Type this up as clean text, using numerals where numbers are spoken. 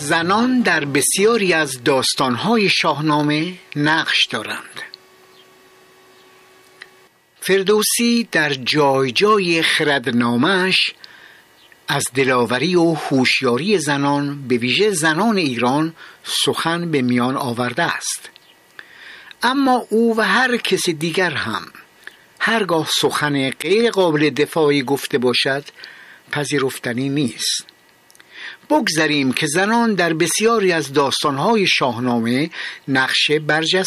زنان در بسیاری از داستان‌های شاهنامه نقش دارند. فردوسی در جای جای خردنامه‌اش از دلاوری و هوشیاری زنان، به ویژه زنان ایران، سخن به میان آورده است. اما او و هر کس دیگر هم هرگاه سخن غیر قابل دفاعی گفته باشد پذیرفتنی نیست. بگذاریم که زنان در بسیاری از داستان‌های شاهنامه نقش برجسته